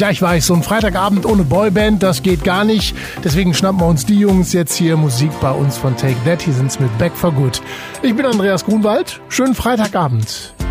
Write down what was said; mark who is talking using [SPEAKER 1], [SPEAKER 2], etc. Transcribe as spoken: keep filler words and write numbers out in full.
[SPEAKER 1] Ja, ich weiß, so ein Freitagabend ohne Boyband, das geht gar nicht. Deswegen schnappen wir uns die Jungs jetzt hier Musik bei uns von Take That. Hier sind's mit Back for Good. Ich bin Andreas Grunwald. Schönen Freitagabend.